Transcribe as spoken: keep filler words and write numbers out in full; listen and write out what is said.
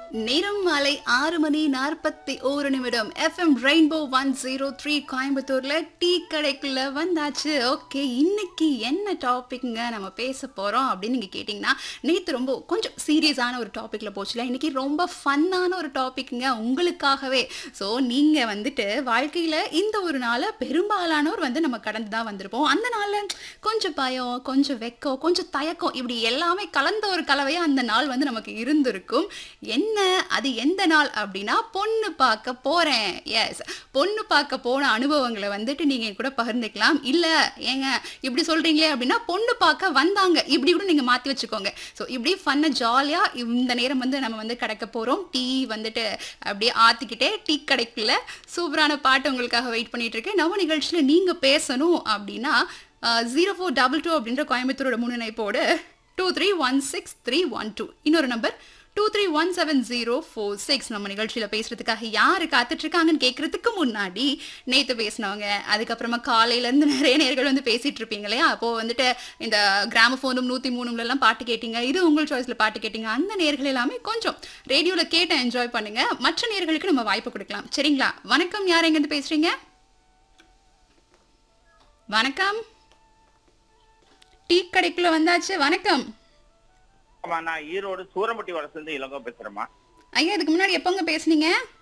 நேரம் மாலை ஆறு மணி நாற்பத்தி ஒரு நிமிடம் FM rainbow one zero three கோயம்புத்தூர்ல டீ கடைக்குள்ள வந்தாச்சு. ஓகே, இன்னைக்கு என்ன டாபிக்ங்க நம்ம பேச போறோம் அப்படின்னு நீங்க கேட்டீங்கன்னா, நேற்று ரொம்ப கொஞ்சம் சீரியஸான ஒரு டாபிக்ல போச்சுல, இன்னைக்கு ரொம்ப ஃபன்னான ஒரு டாபிக்ங்க உங்களுக்காகவே. ஸோ நீங்க வந்துட்டு வாழ்க்கையில இந்த ஒரு நாளை பெரும்பாலானோர் வந்து நம்ம கடந்து தான் வந்திருப்போம். அந்த நாளில் கொஞ்சம் பயம், கொஞ்சம் வெக்கம், கொஞ்சம் தயக்கம், இப்படி எல்லாமே கலந்த ஒரு கலவையா அந்த நாள் வந்து நமக்கு இருந்திருக்கும். என்ன அது எந்த நாள் அப்படின்னா, பொண்ணு பார்க்க போறேன். எஸ், பொண்ணு பார்க்க போன அனுபவங்களை வந்துட்டு நீங்க என் கூட பகிர்ந்துக்கலாம். இல்ல ஏங்க இப்படி சொல்றீங்களே அப்படின்னா, பொண்ணு பார்க்க வந்தாங்க இப்படி கூட நீங்க மாத்தி வச்சுக்கோங்க. ஸோ இப்படி ஃபன்ன ஜாலியா இந்த நேரம் வந்து நம்ம வந்து கிடைக்க போறோம். டீ வந்துட்டு அப்படியே ஆத்திக்கிட்டே டீ கடைக்குள்ள சூப்பரான பாட்டு உங்களுக்காக வெயிட் பண்ணிட்டு இருக்கேன். நம்ம நிகழ்ச்சியில நீங்க பேசணும் அப்படின்னா ஜீரோ ஃபோர் டபுள் டூ அப்படின்ற கோயம்புத்தூரோட முன்னிணைப்போடு two three one six three one two இன்னொரு number two three one seven zero four six நம்ம நிகழ்ச்சியில் பேசுறதுக்காக யாரு காத்துட்டு இருக்காங்கன்னு கேட்கறதுக்கு முன்னாடி நேற்று பேசினவங்க, அதுக்கப்புறமா காலையிலேருந்து நிறைய நேர்கள் வந்து பேசிட்டு இருப்பீங்க இல்லையா? அப்போ வந்துட்டு இந்த கிராமஃபோனும் நூற்றி மூணுலாம் பாட்டு கேட்டீங்க, இது உங்கள் சாய்ஸில் பாட்டு கேட்டீங்க. அந்த நேர்கள் எல்லாமே கொஞ்சம் ரேடியோவில் கேட்டு என்ஜாய் பண்ணுங்க. மற்ற நேர்களுக்கு நம்ம வாய்ப்பு கொடுக்கலாம், சரிங்களா? வணக்கம், யார் எங்கேருந்து பேசுறீங்க? வணக்கம், டீ கடைக்குள்ள வந்தாச்சு. வணக்கம். ஆமா, நான் ஈரோடு சூரம்பட்டி வளர்ந்து இளங்கோ பேசுறேம்மா. ஐயா, இதுக்கு முன்னாடி எப்போங்க பேசுனீங்க?